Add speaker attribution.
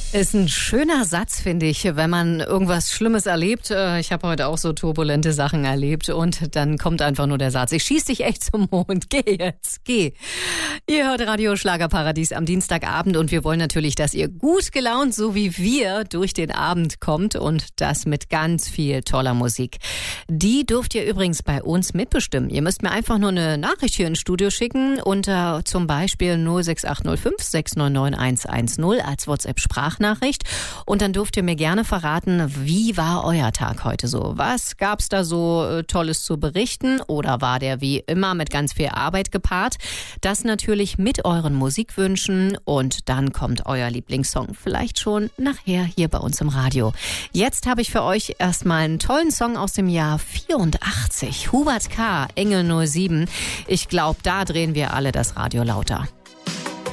Speaker 1: Ist ein schöner Satz, finde ich, wenn man irgendwas Schlimmes erlebt. Ich habe heute auch so turbulente Sachen erlebt und dann kommt einfach nur der Satz: Ich schieß dich echt zum Mond. Geh jetzt, geh. Ihr hört Radio Schlagerparadies am Dienstagabend und wir wollen natürlich, dass ihr gut gelaunt, so wie wir, durch den Abend kommt und das mit ganz viel toller Musik. Die dürft ihr übrigens bei uns mitbestimmen. Ihr müsst mir einfach nur eine Nachricht hier ins Studio schicken unter zum Beispiel 06805 699 110 als WhatsApp-Sprachnachricht. Und dann dürft ihr mir gerne verraten, wie war euer Tag heute so? Was gab's da so Tolles zu berichten? Oder war der wie immer mit ganz viel Arbeit gepaart? Das natürlich mit euren Musikwünschen und dann kommt euer Lieblingssong vielleicht schon nachher hier bei uns im Radio. Jetzt habe ich für euch erstmal einen tollen Song aus dem Jahr 84. Hubert K., Engel 07. Ich glaube, da drehen wir alle das Radio lauter.